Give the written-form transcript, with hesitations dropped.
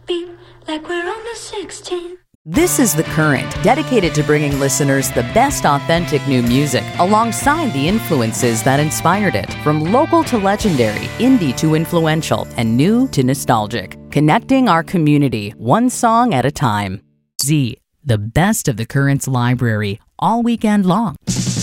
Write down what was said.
beep, like we're on the 16. This is The Current, dedicated to bringing listeners the best authentic new music alongside the influences that inspired it. From local to legendary, indie to influential, and new to nostalgic. Connecting our community, one song at a time. Z, the best of The Current's library, all weekend long.